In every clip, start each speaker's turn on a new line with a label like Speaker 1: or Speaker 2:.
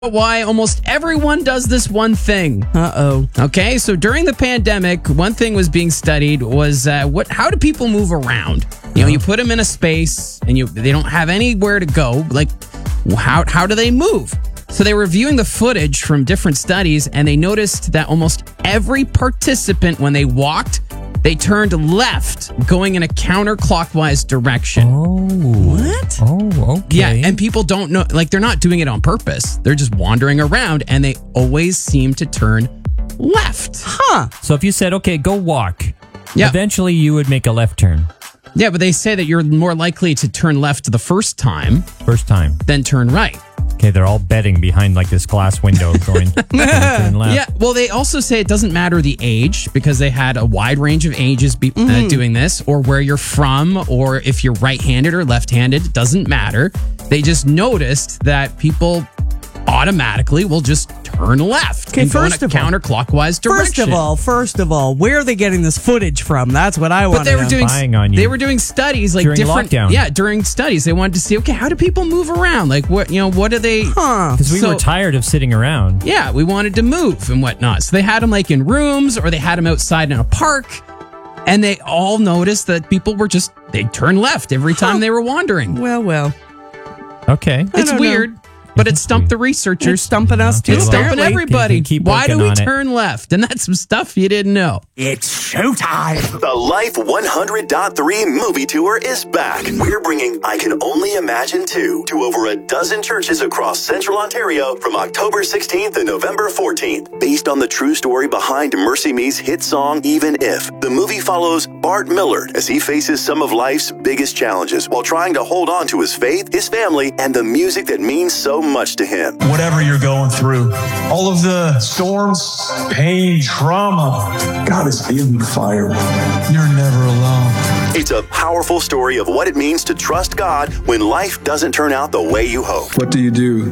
Speaker 1: Why almost everyone does this one thing.
Speaker 2: Uh-oh.
Speaker 1: Okay, so during the pandemic, one thing was being studied was how do people move around? You know, you put them in a space and they don't have anywhere to go. Like, how do they move? So they were reviewing the footage from different studies, and they noticed that almost every participant, when they walked, they turned left, going in a counterclockwise direction.
Speaker 3: Oh.
Speaker 2: What?
Speaker 3: Oh, okay.
Speaker 1: Yeah, and people don't know, like, they're not doing it on purpose. They're just wandering around, and they always seem to turn left.
Speaker 2: Huh.
Speaker 3: So if you said, okay, go walk,
Speaker 1: Yeah.
Speaker 3: eventually you would make a left turn.
Speaker 1: Yeah, but they say that you're more likely to turn left the first time
Speaker 3: First time.
Speaker 1: than turn right.
Speaker 3: Okay, they're all betting behind like this glass window going turn left.
Speaker 1: Yeah, well, they also say it doesn't matter the age because they had a wide range of ages doing this, or where you're from, or if you're right-handed or left-handed. It doesn't matter. They just noticed that people automatically will just turn left
Speaker 2: Okay,
Speaker 1: and go in a
Speaker 2: first of all-
Speaker 1: counterclockwise direction.
Speaker 2: First of all, where are they getting this footage from? That's what I want
Speaker 1: But
Speaker 2: to
Speaker 1: they were
Speaker 2: know.
Speaker 1: doing
Speaker 3: Spying on you.
Speaker 1: they were doing studies like
Speaker 3: During
Speaker 1: different
Speaker 3: lockdown.
Speaker 1: Yeah, during studies they wanted to see, okay, how do people move around? Like, what do they
Speaker 2: Huh.
Speaker 3: Because we
Speaker 1: So-
Speaker 3: were tired of sitting around.
Speaker 1: Yeah, we wanted to move and whatnot. So they had them like in rooms, or they had them outside in a park, and they all noticed that people were they'd turn left every time they were wandering.
Speaker 2: Well.
Speaker 3: Okay.
Speaker 1: It's
Speaker 2: don't know.
Speaker 1: weird, but it
Speaker 3: It's
Speaker 1: stumped
Speaker 3: weird.
Speaker 1: the researchers.
Speaker 2: It's stumping us too.
Speaker 1: It's stumping
Speaker 2: apparently.
Speaker 1: everybody.
Speaker 3: You can keep
Speaker 1: Why do
Speaker 3: working
Speaker 1: we
Speaker 3: on it.
Speaker 1: turn left? And that's some stuff you didn't know.
Speaker 4: It's showtime.
Speaker 5: The Life 100.3 movie tour is back. We're bringing I Can Only Imagine 2 to over a dozen churches across Central Ontario from October 16th to November 14th. Based on the true story behind Mercy Me's hit song Even If, the movie follows Bart Millard as he faces some of life's biggest challenges while trying to hold on to his faith, his family, and the music that means so much to him.
Speaker 6: Whatever you're going through, all of the storms, pain, trauma, God is giving you fire. You're never alone.
Speaker 5: It's a powerful story of what it means to trust God when life doesn't turn out the way you hope.
Speaker 7: What do you do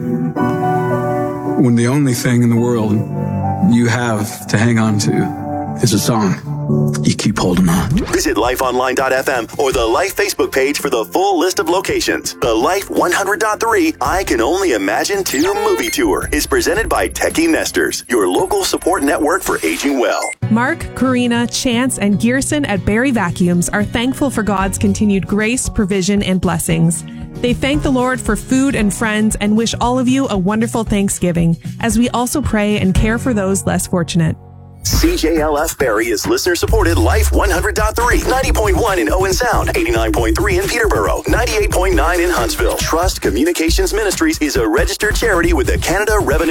Speaker 7: when the only thing in the world you have to hang on to is a song? You keep holding on.
Speaker 5: Visit lifeonline.fm or the Life Facebook page for the full list of locations. The Life 100.3 I Can Only Imagine 2 movie tour is presented by Techie Nesters, your local support network for aging well.
Speaker 8: Mark, Karina, Chance, and Gearson at Barry Vacuums are thankful for God's continued grace, provision, and blessings. They thank the Lord for food and friends and wish all of you a wonderful Thanksgiving, as we also pray and care for those less fortunate.
Speaker 5: CJLF Barrie is listener-supported Life 100.3, 90.1 in Owen Sound, 89.3 in Peterborough, 98.9 in Huntsville. Trust Communications Ministries is a registered charity with the Canada Revenue